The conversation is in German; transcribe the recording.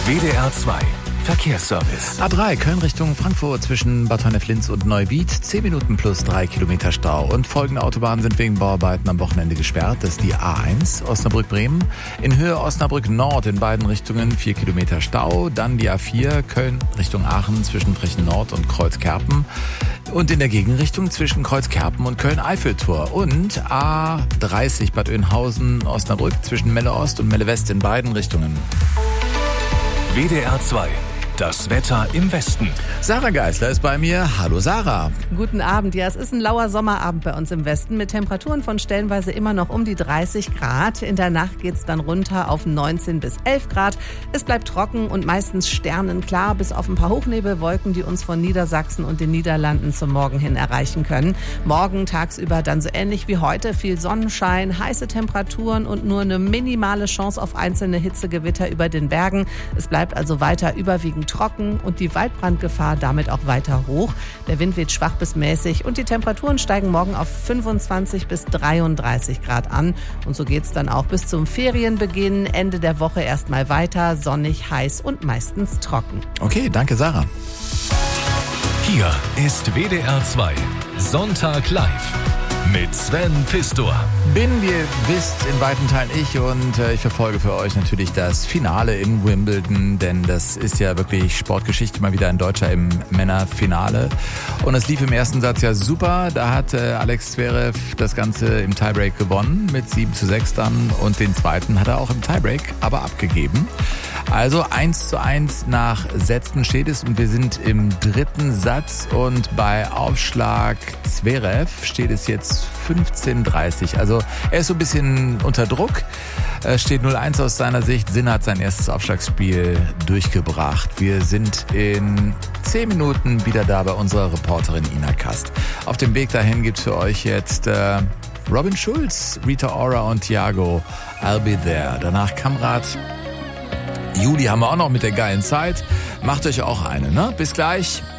WDR 2 Verkehrsservice. A3 Köln Richtung Frankfurt zwischen Bad Honnef-Linz und Neuwied. 10 Minuten plus 3 Kilometer Stau. Und folgende Autobahnen sind wegen Bauarbeiten am Wochenende gesperrt. Das ist die A1 Osnabrück-Bremen. In Höhe Osnabrück-Nord in beiden Richtungen 4 Kilometer Stau. Dann die A4 Köln Richtung Aachen zwischen Frechen-Nord und Kreuzkerpen. Und in der Gegenrichtung zwischen Kreuzkerpen und Köln-Eiffeltor. Und A30 Bad Oeynhausen Osnabrück zwischen Melle-Ost und Melle-West in beiden Richtungen. WDR 2. Das Wetter im Westen. Sarah Geisler ist bei mir. Hallo Sarah. Guten Abend. Ja, es ist ein lauer Sommerabend bei uns im Westen mit Temperaturen von stellenweise immer noch um die 30 Grad. In der Nacht geht's dann runter auf 19 bis 11 Grad. Es bleibt trocken und meistens sternenklar, bis auf ein paar Hochnebelwolken, die uns von Niedersachsen und den Niederlanden zum Morgen hin erreichen können. Morgen tagsüber dann so ähnlich wie heute. Viel Sonnenschein, heiße Temperaturen und nur eine minimale Chance auf einzelne Hitzegewitter über den Bergen. Es bleibt also weiter überwiegend trocken und die Waldbrandgefahr damit auch weiter hoch. Der Wind weht schwach bis mäßig und die Temperaturen steigen morgen auf 25 bis 33 Grad an. Und so geht's dann auch bis zum Ferienbeginn. Ende der Woche erstmal weiter, sonnig, heiß und meistens trocken. Okay, danke Sarah. Hier ist WDR 2 Sonntag live mit Sven Pistor. Bin, wie ihr wisst, in weiten Teilen ich und ich verfolge für euch natürlich das Finale in Wimbledon, denn das ist ja wirklich Sportgeschichte, mal wieder ein Deutscher im Männerfinale. Und es lief im ersten Satz ja super, da hat Alex Zverev das Ganze im Tiebreak gewonnen mit 7:6 dann und den zweiten hat er auch im Tiebreak aber abgegeben. Also 1:1 nach Sätzen steht es und wir sind im dritten Satz und bei Aufschlag Zverev steht es jetzt 15:30. Also er ist so ein bisschen unter Druck. Steht 0:1 aus seiner Sicht. Sinner hat sein erstes Aufschlagspiel durchgebracht. Wir sind in 10 Minuten wieder da bei unserer Reporterin Ina Kast. Auf dem Weg dahin gibt's für euch jetzt Robin Schulz, Rita Ora und Thiago, I'll Be There. Danach Kamrat. Juli haben wir auch noch mit der geilen Zeit. Macht euch auch eine, ne? Bis gleich.